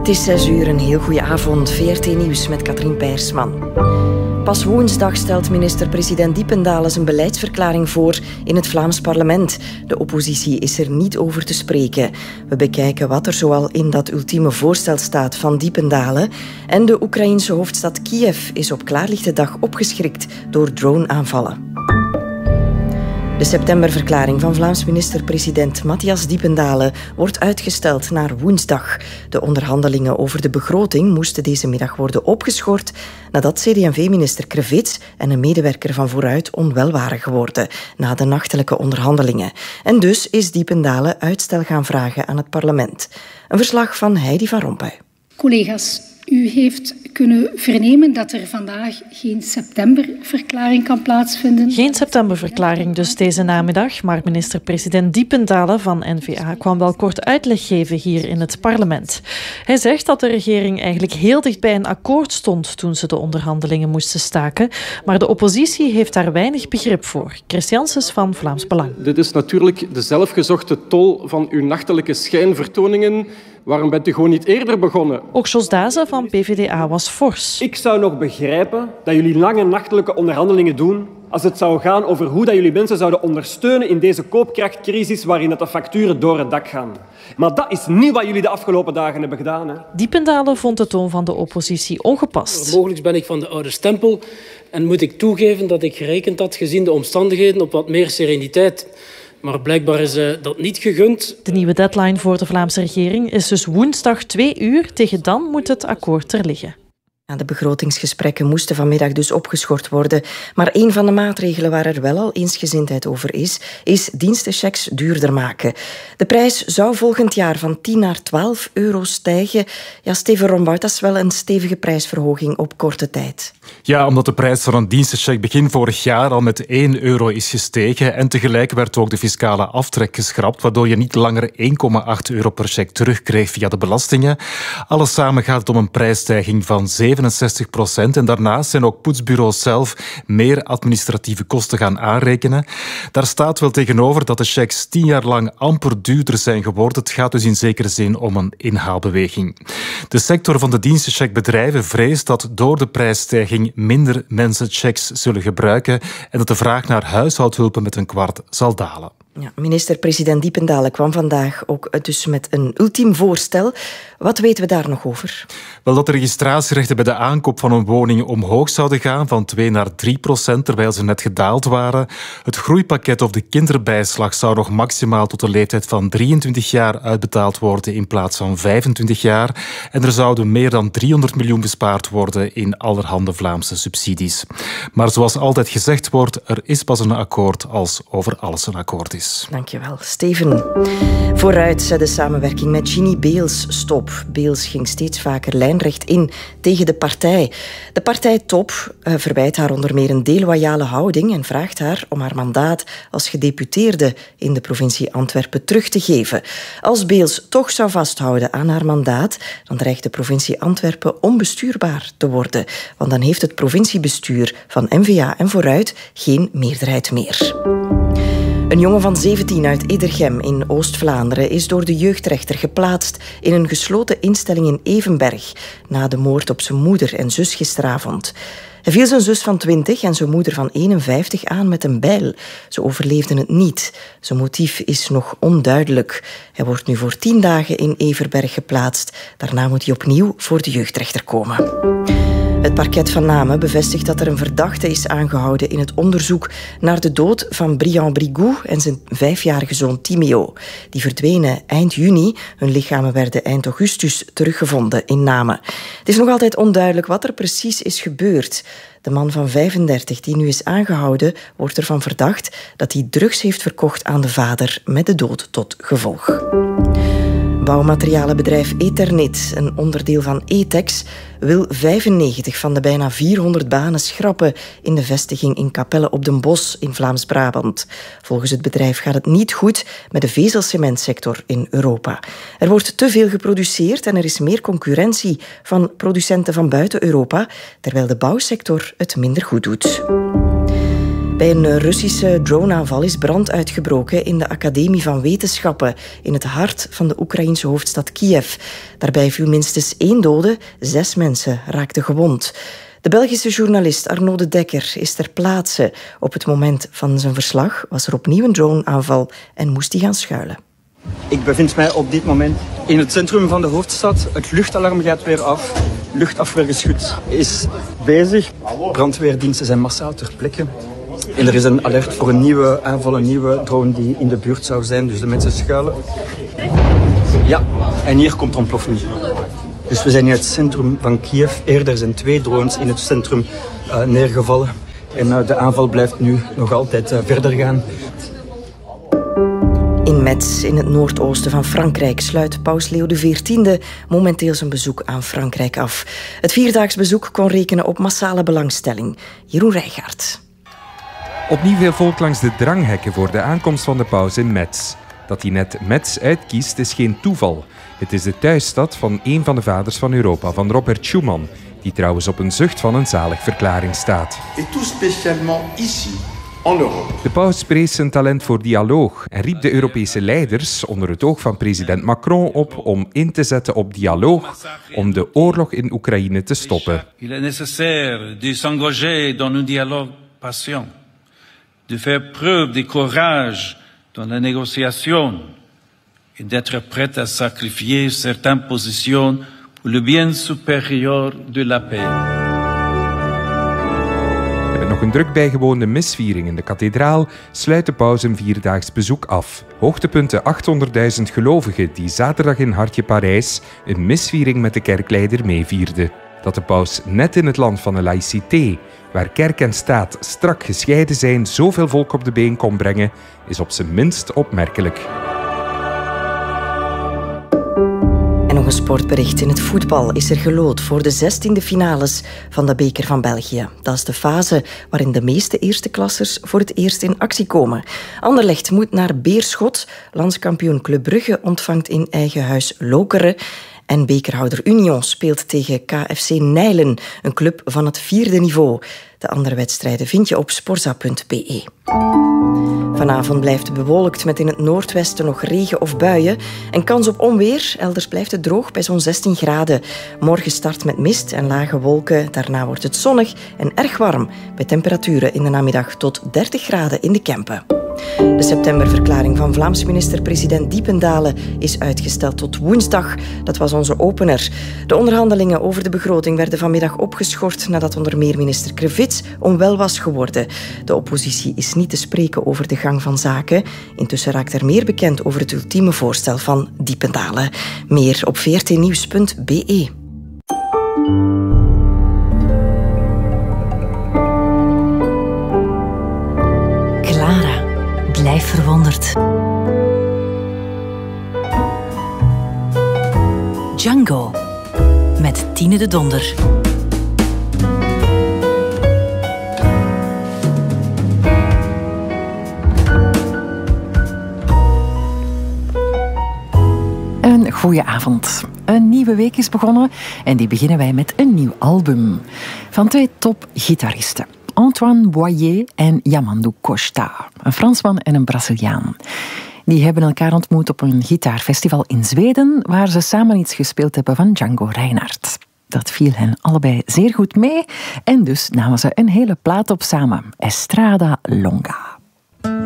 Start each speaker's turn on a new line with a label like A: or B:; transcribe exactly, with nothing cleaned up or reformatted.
A: Het is zes uur, een heel goede avond. V R T Nieuws met Katrien Peirsman. Pas woensdag stelt minister-president Diependaele zijn beleidsverklaring voor in het Vlaams parlement. De oppositie is er niet over te spreken. We bekijken wat er zoal in dat ultieme voorstel staat van Diependaele. En de Oekraïense hoofdstad Kiev is op klaarlichte dag opgeschrikt door droneaanvallen. De septemberverklaring van Vlaams minister-president Matthias Diependaele wordt uitgesteld naar woensdag. De onderhandelingen over de begroting moesten deze middag worden opgeschort nadat C D en V-minister Crevits en een medewerker van Vooruit onwel waren geworden na de nachtelijke onderhandelingen. En dus is Diependaele uitstel gaan vragen aan het parlement. Een verslag van Heidi van Rompuy.
B: Collega's, u heeft kunnen vernemen dat er vandaag geen septemberverklaring kan plaatsvinden.
C: Geen septemberverklaring dus deze namiddag, maar minister-president Diependaele van N V A kwam wel kort uitleg geven hier in het parlement. Hij zegt dat de regering eigenlijk heel dicht bij een akkoord stond toen ze de onderhandelingen moesten staken, maar de oppositie heeft daar weinig begrip voor. Chris Janssens van Vlaams Belang.
D: Dit is natuurlijk de zelfgezochte tol van uw nachtelijke schijnvertoningen. Waarom bent u gewoon niet eerder begonnen?
C: Ook Jos Dazen van P V D A was fors.
E: Ik zou nog begrijpen dat jullie lange nachtelijke onderhandelingen doen als het zou gaan over hoe dat jullie mensen zouden ondersteunen in deze koopkrachtcrisis waarin dat de facturen door het dak gaan. Maar dat is niet wat jullie de afgelopen dagen hebben gedaan. Hè?
C: Diependaele vond de toon van de oppositie ongepast.
F: Mogelijk ben ik van de oude stempel en moet ik toegeven dat ik gerekend had gezien de omstandigheden op wat meer sereniteit. Maar blijkbaar is uh, dat niet gegund.
C: De nieuwe deadline voor de Vlaamse regering is dus woensdag twee uur. Tegen dan moet het akkoord er liggen.
A: De begrotingsgesprekken moesten vanmiddag dus opgeschort worden. Maar een van de maatregelen waar er wel al eensgezindheid over is, is dienstenchecks duurder maken. De prijs zou volgend jaar van tien naar twaalf euro stijgen. Ja, Steven Rombout, dat is wel een stevige prijsverhoging op korte tijd.
G: Ja, omdat de prijs van een dienstencheck begin vorig jaar al met één euro is gestegen. En tegelijk werd ook de fiscale aftrek geschrapt, waardoor je niet langer één komma acht euro per check terugkreeg via de belastingen. Alles samen gaat het om een prijsstijging van zevenenzestig procent. En daarnaast zijn ook poetsbureaus zelf meer administratieve kosten gaan aanrekenen. Daar staat wel tegenover dat de checks tien jaar lang amper duurder zijn geworden. Het gaat dus in zekere zin om een inhaalbeweging. De sector van de dienstencheckbedrijven vreest dat door de prijsstijging minder mensen checks zullen gebruiken en dat de vraag naar huishoudhulpen met een kwart zal dalen.
A: Ja, minister-president Diependaele kwam vandaag ook dus met een ultiem voorstel. Wat weten we daar nog over?
G: Wel, dat de registratierechten bij de aankoop van een woning omhoog zouden gaan van twee naar drie procent, terwijl ze net gedaald waren. Het groeipakket of de kinderbijslag zou nog maximaal tot de leeftijd van drieëntwintig jaar uitbetaald worden in plaats van vijfentwintig jaar. En er zouden meer dan driehonderd miljoen bespaard worden in allerhande Vlaamse subsidies. Maar zoals altijd gezegd wordt, er is pas een akkoord als over alles een akkoord is.
A: Dankjewel, Steven. Vooruit zet de samenwerking met Ginny Beels stop. Beels ging steeds vaker lijnrecht in tegen de partij. De partijtop uh, verwijt haar onder meer een deloyale houding en vraagt haar om haar mandaat als gedeputeerde in de provincie Antwerpen terug te geven. Als Beels toch zou vasthouden aan haar mandaat, dan dreigt de provincie Antwerpen onbestuurbaar te worden. Want dan heeft het provinciebestuur van N V A en Vooruit geen meerderheid meer. Een jongen van zeventien uit Edergem in Oost-Vlaanderen is door de jeugdrechter geplaatst in een gesloten instelling in Evenberg na de moord op zijn moeder en zus gisteravond. Hij viel zijn zus van twintig en zijn moeder van eenenvijftig aan met een bijl. Ze overleefden het niet. Zijn motief is nog onduidelijk. Hij wordt nu voor tien dagen in Everberg geplaatst. Daarna moet hij opnieuw voor de jeugdrechter komen. Het parket van Namen bevestigt dat er een verdachte is aangehouden in het onderzoek naar de dood van Brian Brigou en zijn vijfjarige zoon Timeo. Die verdwenen eind juni. Hun lichamen werden eind augustus teruggevonden in Namen. Het is nog altijd onduidelijk wat er precies is gebeurd. De man van vijfendertig die nu is aangehouden, wordt ervan verdacht dat hij drugs heeft verkocht aan de vader met de dood tot gevolg. Bouwmaterialenbedrijf Eternit, een onderdeel van Etex, wil vijfennegentig van de bijna vierhonderd banen schrappen in de vestiging in Capelle op den Bosch in Vlaams-Brabant. Volgens het bedrijf gaat het niet goed met de vezelcementsector in Europa. Er wordt te veel geproduceerd en er is meer concurrentie van producenten van buiten Europa, terwijl de bouwsector het minder goed doet. Bij een Russische droneaanval is brand uitgebroken in de Academie van Wetenschappen in het hart van de Oekraïense hoofdstad Kiev. Daarbij viel minstens één dode, zes mensen raakten gewond. De Belgische journalist Arno de Dekker is ter plaatse. Op het moment van zijn verslag was er opnieuw een droneaanval en moest hij gaan schuilen.
H: Ik bevind mij op dit moment in het centrum van de hoofdstad. Het luchtalarm gaat weer af. Luchtafweergeschut is bezig. Brandweerdiensten zijn massaal ter plekke. En er is een alert voor een nieuwe aanval, een nieuwe drone die in de buurt zou zijn. Dus de mensen schuilen. Ja, en hier komt de ontploffing. Dus we zijn in het centrum van Kiev. Eerder zijn twee drones in het centrum uh, neergevallen. En uh, de aanval blijft nu nog altijd uh, verder gaan.
A: In Metz, in het noordoosten van Frankrijk, sluit paus Leo de veertiende momenteel zijn bezoek aan Frankrijk af. Het vierdaags bezoek kon rekenen op massale belangstelling. Jeroen Rijgaard.
I: Opnieuw veel volk langs de dranghekken voor de aankomst van de paus in Metz. Dat hij net Metz uitkiest is geen toeval. Het is de thuisstad van een van de vaders van Europa, van Robert Schuman, die trouwens op een zucht van een zaligverklaring staat.
J: Et tout spécialement ici.
I: De paus prees zijn talent voor dialoog en riep de Europese leiders onder het oog van president Macron op om in te zetten op dialoog om de oorlog in Oekraïne te stoppen.
K: Il est nécessaire de s'engager dans un dialogue patient, de faire preuve de courage dans la négociation et d'être prêt à sacrifier certaines positions pour le bien supérieur de la paix.
I: Nog een druk bijgewoonde misviering in de kathedraal sluit de paus een vierdaags bezoek af. Hoogtepunten achthonderdduizend gelovigen die zaterdag in Hartje Parijs een misviering met de kerkleider meevierden. Dat de paus net in het land van de laïcité, waar kerk en staat strak gescheiden zijn, zoveel volk op de been kon brengen, is op zijn minst opmerkelijk.
A: En nog een sportbericht. In het voetbal is er gelood voor de zestiende finales van de Beker van België. Dat is de fase waarin de meeste eersteklassers voor het eerst in actie komen. Anderlecht moet naar Beerschot. Landskampioen Club Brugge ontvangt in eigen huis Lokeren. En bekerhouder Union speelt tegen K F C Nijlen, een club van het vierde niveau. De andere wedstrijden vind je op sporza punt b e. Vanavond blijft het bewolkt met in het noordwesten nog regen of buien. En kans op onweer, elders blijft het droog bij zo'n zestien graden. Morgen start met mist en lage wolken. Daarna wordt het zonnig en erg warm. Bij temperaturen in de namiddag tot dertig graden in de Kempen. De septemberverklaring van Vlaams minister-president Diependalen is uitgesteld tot woensdag. Dat was onze opener. De onderhandelingen over de begroting werden vanmiddag opgeschort nadat onder meer minister Krevits onwel was geworden. De oppositie is niet te spreken over de gang van zaken. Intussen raakt er meer bekend over het ultieme voorstel van Diependalen. Meer op v r t nieuws punt b e.
L: Clara, blijf verwonderd. Django, met Tine de Donder.
M: Een goeie avond. Een nieuwe week is begonnen en die beginnen wij met een nieuw album. Van twee topgitaristen. Antoine Boyer en Yamandu Costa. Een Fransman en een Braziliaan. Die hebben elkaar ontmoet op een gitaarfestival in Zweden, waar ze samen iets gespeeld hebben van Django Reinhardt. Dat viel hen allebei zeer goed mee en dus namen ze een hele plaat op samen. Estrada Longa.